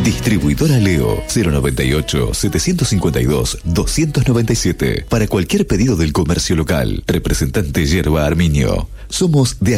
Distribuidora Leo 098-752-297. Para cualquier pedido del comercio local. Representante Yerba Armiño. Somos de